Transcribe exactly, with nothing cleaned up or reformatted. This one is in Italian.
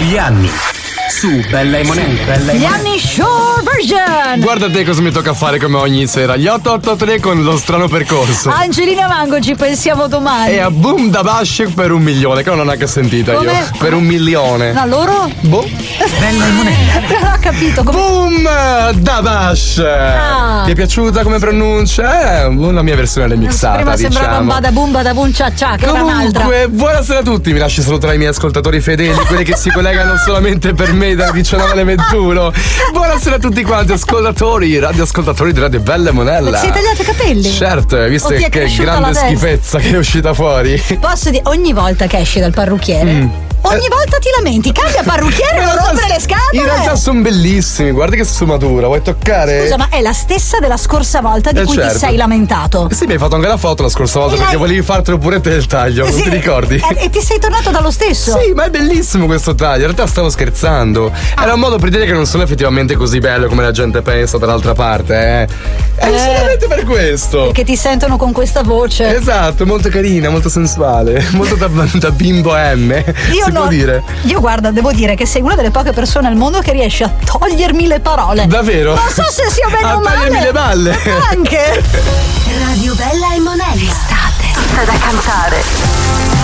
Gli anni su Bella e Monelli. Bella e Gli Monelli. anni short version. Guarda te cosa mi tocca fare come ogni sera. Gli otto otto tre con lo strano percorso. Angelina Mango, ci pensiamo domani. E a boom da bash per un milione, che non ho neanche sentita Come? io. Per un milione. No, loro? Boh. Bella e Monelli. Non ho capito come. Boom da bash. Ah. Ti è piaciuta come pronuncia? Eh, una mia versione remixata, Prima sembrava un diciamo. badabum badabum cia cia, che era un'altra. Comunque, buonasera a tutti. Mi lasci salutare i miei ascoltatori fedeli, quelli che si collegano solamente per me dalle diciannove alle ventuno. Buonasera a tutti quanti, ascoltatori, radioascoltatori di Radio Bella e Monella. Si è tagliato i capelli? Certo, hai visto O ti è che cresciuta grande la testa? schifezza che è uscita fuori? Posso dire, ogni volta che esci dal parrucchiere, Mm. ogni Eh. volta ti lamenti, cambia parrucchiere, In non realtà- rompere le scatole. In realtà sono bellissimi, guarda che sfumatura, vuoi toccare? Scusa, ma è la stessa della scorsa volta di Eh, cui certo. ti sei lamentato. Eh sì, mi hai fatto anche la foto la scorsa volta E perché l'hai- volevi fartelo pure te il taglio, non Sì, ti ricordi? E, e ti sei tornato dallo stesso? Sì, ma è bellissimo questo taglio. In realtà stavo scherzando. Era un modo per dire che non sono effettivamente così bello come la gente pensa dall'altra parte, eh. È Eh. solamente per questo. Che ti sentono con questa voce. Esatto, molto carina, molto sensuale, molto da, da bimbo M. Io si no- può dire. Io guarda, devo dire che sei una delle poche persone al mondo che riesce a togliermi le parole. Davvero? Non so se sia bene A o male. togliermi le balle. Anche. Radio Bella e Monelli. Estate. Tutta da cantare.